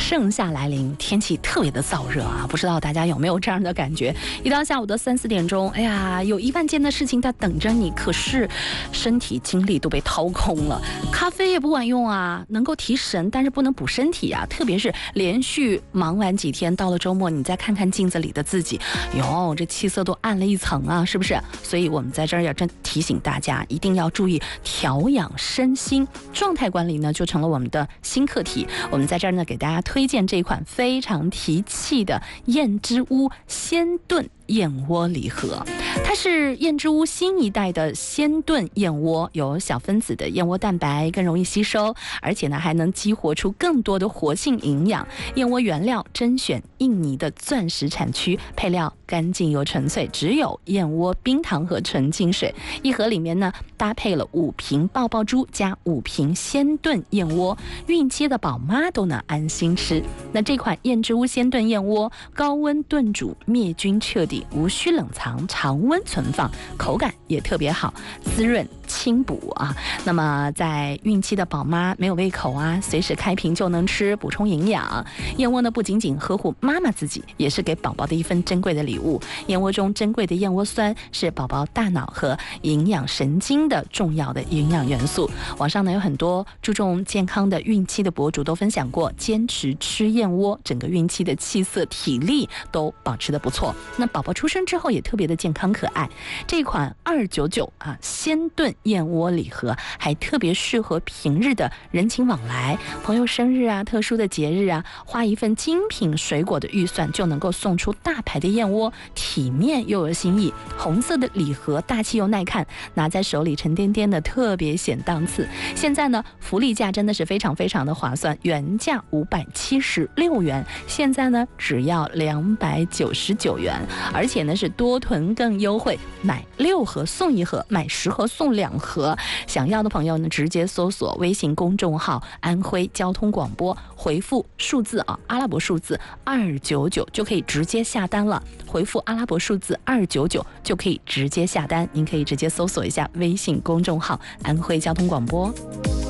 盛夏来临，天气特别的燥热啊，不知道大家有没有这样的感觉？一到下午的3、4点钟，哎呀，有1万件的事情在等着你，可是身体精力都被掏空了。咖啡也不管用啊，能够提神，但是不能补身体啊。特别是连续忙完几天，到了周末，你再看看镜子里的自己，哟，这气色都暗了一层啊，是不是？所以我们在这儿要真提醒大家，一定要注意调养身心，状态管理呢就成了我们的新课题。我们在这儿呢给大家推荐这款非常提气的燕之屋鲜炖燕窝礼盒，它是燕之屋新一代的鲜炖燕窝，有小分子的燕窝蛋白，更容易吸收，而且呢还能激活出更多的活性营养。燕窝原料甄选印尼的钻石产区，配料干净又纯粹，只有燕窝冰糖和纯净水。一盒里面呢搭配了5瓶爆爆珠加5瓶鲜炖燕窝，孕期的宝妈都能安心吃。那这款燕之屋鲜炖燕窝，高温炖煮，灭菌彻底，无需冷藏，常温存放，口感也特别好，滋润清补啊。那么在孕期的宝妈没有胃口啊，随时开瓶就能吃，补充营养。燕窝呢不仅仅呵护妈妈自己，也是给宝宝的一份珍贵的礼物。燕窝中珍贵的燕窝酸是宝宝大脑和营养神经的重要的营养元素。网上呢有很多注重健康的孕期的博主都分享过，坚持吃燕窝，整个孕期的气色体力都保持得不错。那宝宝出生之后也特别的健康可爱。这款299啊鲜炖燕窝礼盒还特别适合平日的人情往来，朋友生日啊，特殊的节日啊，花一份精品水果的预算就能够送出大牌的燕窝，体面又有新意。红色的礼盒大气又耐看，拿在手里沉甸甸的，特别显档次。现在呢福利价真的是非常非常的划算，原价576元，现在呢只要299元，而且呢是多囤更优惠，买6盒送1盒，买10盒送2盒。想要的朋友呢直接搜索微信公众号安徽交通广播，回复数字阿拉伯数字299就可以直接下单了，回复阿拉伯数字299就可以直接下单。您可以直接搜索一下微信公众号安徽交通广播。